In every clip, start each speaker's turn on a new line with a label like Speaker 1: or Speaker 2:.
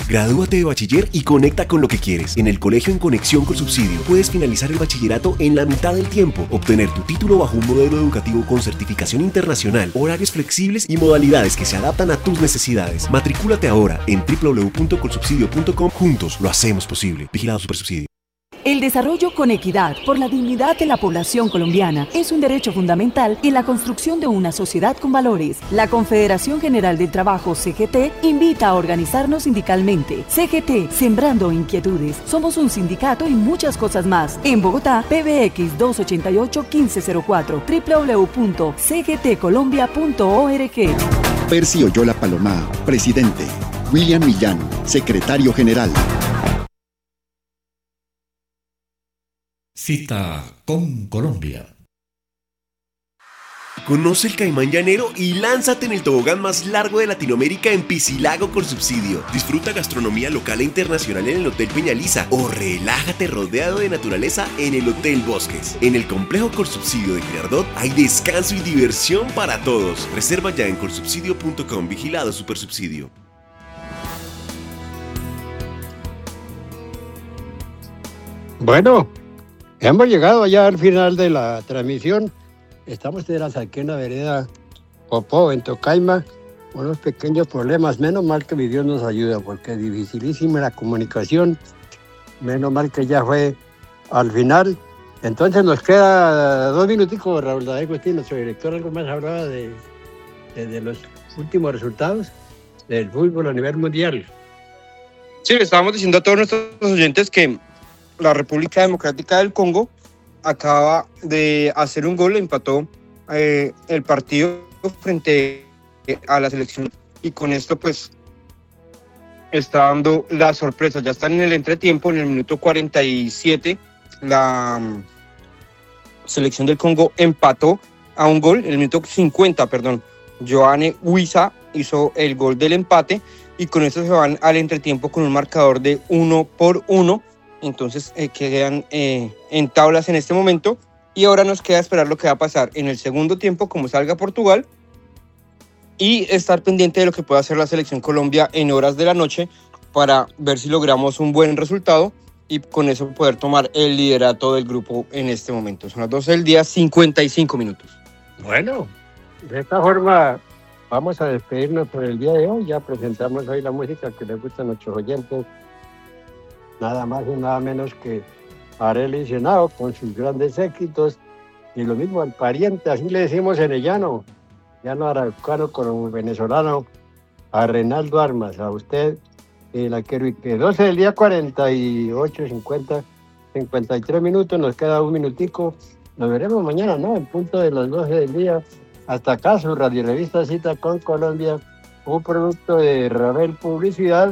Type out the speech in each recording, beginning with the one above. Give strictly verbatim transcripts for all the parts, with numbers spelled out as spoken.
Speaker 1: Gradúate de bachiller y conecta con lo que quieres. En el colegio En Conexión con Subsidio puedes finalizar el bachillerato en la mitad del tiempo, obtener tu título bajo un modelo educativo con certificación internacional, horarios flexibles y modalidades que se adaptan a tus necesidades. Matricúlate ahora en doble u doble u doble u punto colsubsidio punto com. Juntos lo hacemos posible. Vigilado Supersubsidio.
Speaker 2: El desarrollo con equidad por la dignidad de la población colombiana es un derecho fundamental en la construcción de una sociedad con valores. La Confederación General del Trabajo, C G T, invita a organizarnos sindicalmente. C G T, Sembrando Inquietudes. Somos un sindicato y muchas cosas más. En Bogotá, P B X dos ocho ocho, uno cinco cero cuatro, doble u doble u doble u punto c g t colombia punto org.
Speaker 3: Percy Oyola Palomá, presidente. William Millán, secretario general.
Speaker 4: Cita con Colombia.
Speaker 1: Conoce el Caimán Llanero y lánzate en el tobogán más largo de Latinoamérica en Piscilago con Subsidio. Disfruta gastronomía local e internacional en el Hotel Peñaliza o relájate rodeado de naturaleza en el Hotel Bosques. En el complejo Colsubsidio de Girardot hay descanso y diversión para todos. Reserva ya en colsubsidio punto com. Vigilado Supersubsidio.
Speaker 5: Bueno, hemos llegado ya al final de la transmisión. Estamos de la Salquena Vereda Popó, en Tocaima, unos pequeños problemas. Menos mal que mi Dios nos ayuda, porque es dificilísima la comunicación. Menos mal que ya fue al final. Entonces nos queda dos minuticos, Raúl David Agustín, nuestro director. Algo más hablaba de, de, de los últimos resultados del fútbol a nivel mundial.
Speaker 6: Sí, le estábamos diciendo a todos nuestros oyentes que la República Democrática del Congo acaba de hacer un gol, empató eh, el partido frente a la selección y con esto pues está dando la sorpresa. Ya están en el entretiempo, en el minuto cuarenta y siete, la um, selección del Congo empató a un gol, en el minuto cincuenta, perdón, Johanne Wissa hizo el gol del empate y con esto se van al entretiempo con un marcador de uno por uno. Entonces eh, quedan eh, en tablas en este momento y ahora nos queda esperar lo que va a pasar en el segundo tiempo, como salga Portugal, y estar pendiente de lo que pueda hacer la selección Colombia en horas de la noche para ver si logramos un buen resultado y con eso poder tomar el liderato del grupo en este momento. Son las doce del día, cincuenta y cinco minutos.
Speaker 5: Bueno, de esta forma vamos a despedirnos por el día de hoy. Ya presentamos hoy la música que les gusta a nuestros oyentes. Nada más y nada menos que Arely Senao con sus grandes éxitos, y lo mismo al pariente, así le decimos en el llano, llano araucano con venezolano, a Reinaldo Armas, a usted, y la quiero y que doce del día, cuarenta y ocho, cincuenta, cincuenta y tres minutos, nos queda un minutico, nos veremos mañana, ¿no? En punto de las doce del día, hasta acá su radio revista Cita con Colombia, un producto de Ravel Publicidad,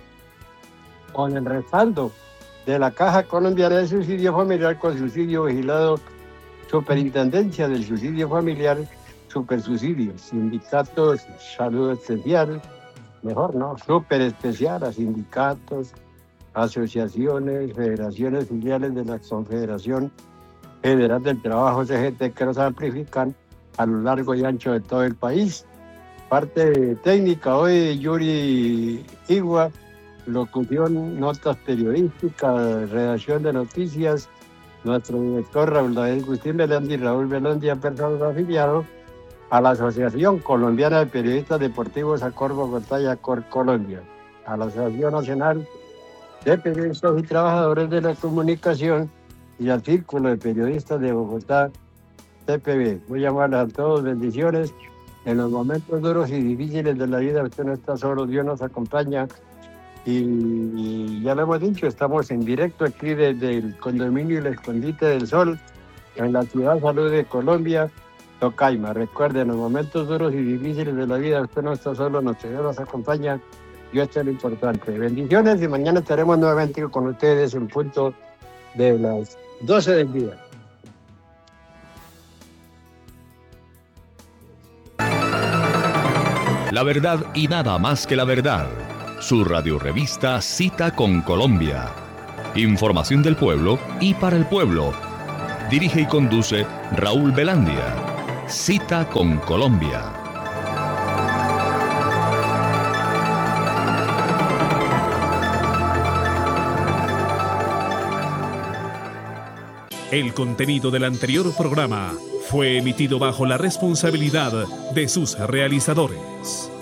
Speaker 5: con el respaldo de la Caja Colombiana de Subsidio Familiar con Subsidio Vigilado, Superintendencia del Subsidio Familiar, Supersubsidio, Sindicatos, Salud Especial, mejor no, Super Especial a sindicatos, asociaciones, federaciones filiales de la Confederación Federal del Trabajo, C G T, que nos amplifican a lo largo y ancho de todo el país. Parte técnica hoy, Yuri Igua. Locución, notas periodísticas, redacción de noticias, nuestro director Raúl David Agustín Belandi y Raúl Belandi, personas afiliados a la Asociación Colombiana de Periodistas Deportivos, ACOR Bogotá y ACOR Colombia, a la Asociación Nacional de Periodistas y Trabajadores de la Comunicación y al Círculo de Periodistas de Bogotá, C P B. Muy amables a todos, bendiciones. En los momentos duros y difíciles de la vida usted no está solo, Dios nos acompaña. Y ya lo hemos dicho, estamos en directo aquí desde el condominio El Escondite del Sol, en la ciudad Salud de Colombia, Tocaima. Recuerden, en los momentos duros y difíciles de la vida, usted no está solo, nuestro Dios nos acompaña, Dios es lo importante. Bendiciones y mañana estaremos nuevamente con ustedes en punto de las doce del día.
Speaker 7: La verdad y nada más que la verdad. Su radiorevista Cita con Colombia. Información del pueblo y para el pueblo. Dirige y conduce Raúl Belandia. Cita con Colombia.
Speaker 8: El contenido del anterior programa fue emitido bajo la responsabilidad de sus realizadores.